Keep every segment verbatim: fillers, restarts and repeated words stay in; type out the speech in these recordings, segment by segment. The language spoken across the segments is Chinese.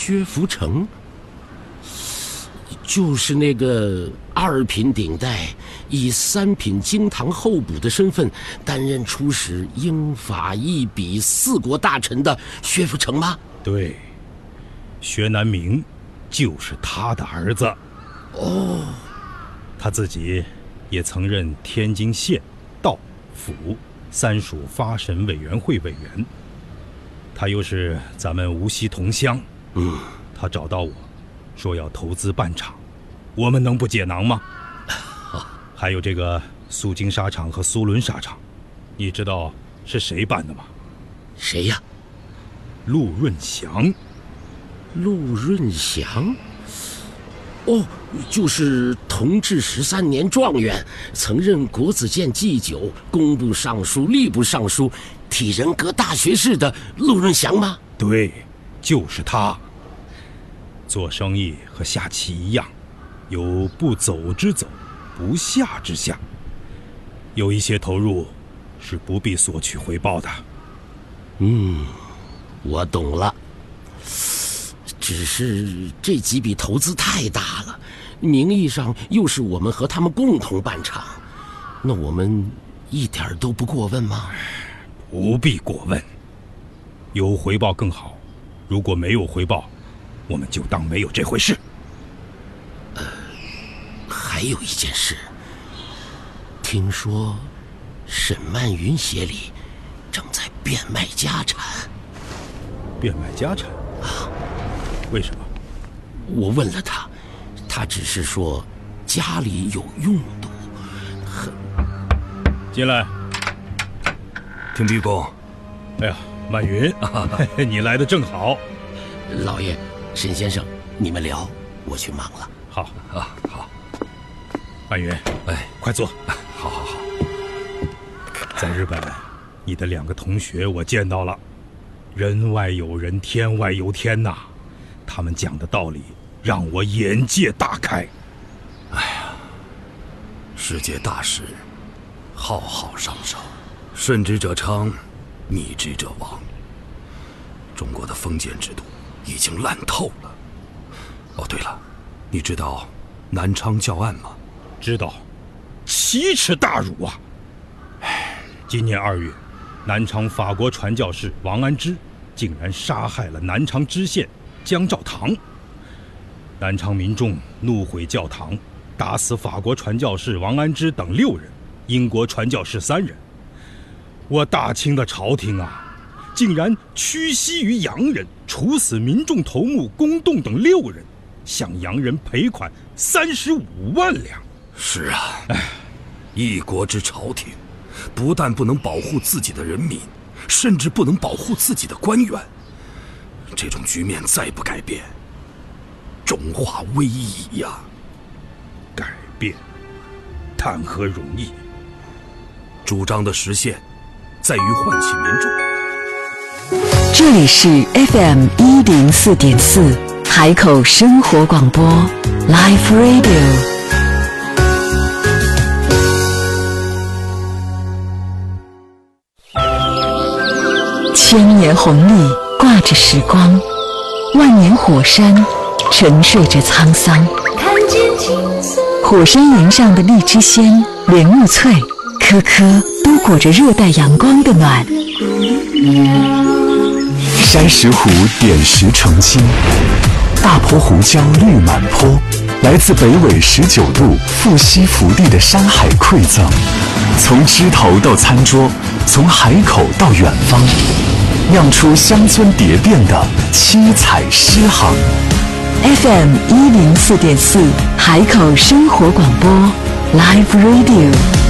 薛福成，就是那个二品顶戴，以三品京堂候补的身份担任出使英法意比四国大臣的薛福成吗？ 对，薛南明就是他的儿子。 哦， 他自己也曾任天津县、道、府三署发审委员会委员。他又是咱们无锡同乡， 嗯， 他找到我，说要投资办厂，我们能不解囊吗？还有这个苏京纱厂和苏伦纱厂，你知道是谁办的吗？ 谁呀？ 陆润祥。 陆润祥？哦，就是同治十三年状元，曾任国子监祭酒、工部尚书、吏部尚书、体人阁大学士的陆润祥吗？ 对，就是他。做生意和下棋一样，有不走之走，不下之下，有一些投入是不必索取回报的。 嗯，我懂了。只是这几笔投资太大了，名义上又是我们和他们共同办厂，那我们一点都不过问吗？ 不必过问，有回报更好，如果没有回报，我们就当没有这回事。 呃，还有一件事，听说沈曼云协理正在变卖家产。 变卖家产？ 啊， 为什么？ 我问了他，他只是说家里有用度。很进来。 听毕公。 哎呀，曼云，你来的正好。 老爷，沈先生，你们聊，我去忙了。 好啊，好。 曼云， 哎， 快坐。 好好好。 在日本，你的两个同学我见到了，人外有人，天外有天呐。他们讲的道理让我眼界大开。 哎呀，世界大事，浩浩汤汤，顺之者昌，逆之者亡。中国的封建制度已经烂透了。哦，对了，你知道南昌教案吗？ 知道，奇耻大辱啊！唉，今年二月，南昌法国传教士王安之竟然杀害了南昌知县江兆堂。南昌民众怒毁教堂，打死法国传教士王安之等六人，英国传教士三人。我大清的朝廷啊，竟然屈膝于洋人，处死民众头目龚栋等六人，向洋人赔款三十五万两。 是啊，一国之朝廷，不但不能保护自己的人民，甚至不能保护自己的官员。这种局面再不改变，中华危矣呀！ 改变，谈何容易？ 主张的实现，在于唤起民众。 这里是 F M 一零四点四海口生活广播 Live Radio。千年红利挂着时光，万年火山沉睡着沧桑。看见金色火山岩上的荔枝鲜、莲雾脆，颗颗都裹着热带阳光的暖。 山石湖点石成金，大坡湖江绿满坡，来自北纬十九度富硒福地的山海馈赠，从枝头到餐桌，从海口到远方，酿出乡村蝶变的七彩诗行。 F M 一零四点四海口生活广播 Live Radio。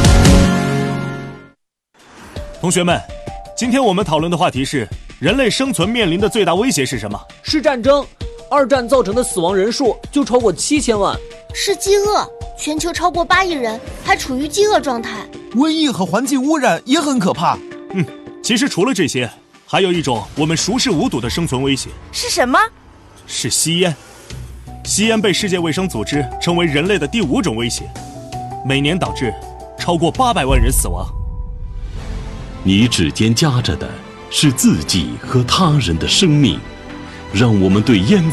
同学们，今天我们讨论的话题是：人类生存面临的最大威胁是什么？ 是战争。二战造成的死亡人数就超过七千万。 是饥饿，全球超过八亿人还处于饥饿状态。 瘟疫和环境污染也很可怕。 嗯，其实除了这些，还有一种我们熟视无睹的生存威胁。 是什么？ 是吸烟。吸烟被世界卫生组织称为人类的第五种威胁，每年导致超过八百万人死亡。 你指尖夹着的是自己和他人的生命，让我们对烟